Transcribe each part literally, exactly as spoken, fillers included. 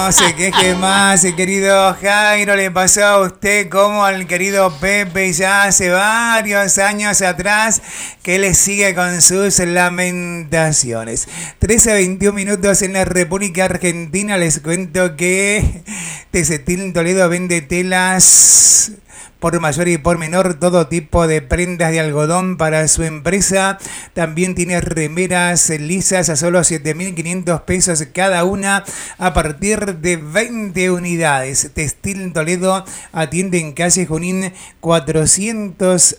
No se queje más, el querido Jairo. Le pasó a usted como al querido Pepe ya hace varios años atrás, que le sigue con sus lamentaciones. trece a veintiún minutos en la República Argentina. Les cuento que Textil Toledo vende telas por mayor y por menor, todo tipo de prendas de algodón para su empresa. También tiene remeras lisas a solo siete mil quinientos pesos cada una a partir de veinte unidades. Textil Toledo atiende en calle Junín cuatrocientos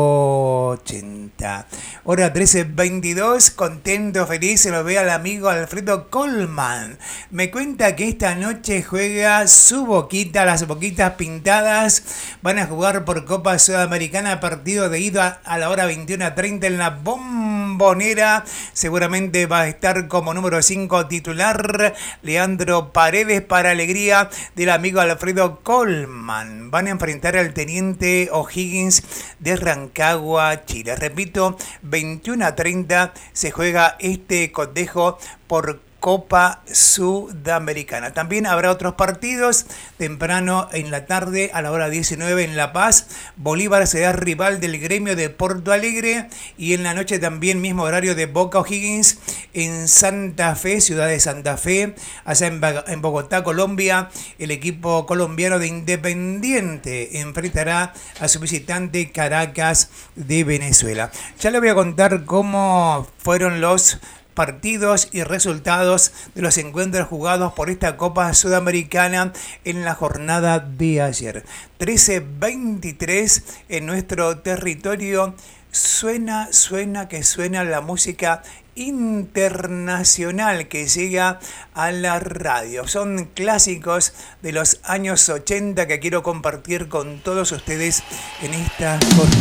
ochenta. Hora trece veintidós, contento, feliz, se lo ve al amigo Alfredo Colman. Me cuenta que esta noche juega su Boquita, las Boquitas Pintadas. Van a jugar por Copa Sudamericana, partido de ida a la hora veintiuno treinta en la Bombonera. Seguramente va a estar como número cinco titular Leandro Paredes, para alegría del amigo Alfredo Colman. Van a enfrentar al teniente O'Higgins de Rancagua, Chile. Repito, veintiuno treinta se juega este cotejo por Copa Sudamericana. También habrá otros partidos temprano en la tarde a la hora diecinueve en La Paz. Bolívar será rival del Gremio de Porto Alegre, y en la noche también mismo horario de Boca O'Higgins en Santa Fe, ciudad de Santa Fe, allá en Bogotá, Colombia. El equipo colombiano de Independiente enfrentará a su visitante Caracas de Venezuela. Ya le voy a contar cómo fueron los partidos y resultados de los encuentros jugados por esta Copa Sudamericana en la jornada de ayer. trece veintitrés en nuestro territorio. Suena, suena, que suena la música internacional que llega a la radio. Son clásicos de los años ochenta que quiero compartir con todos ustedes en esta jornada.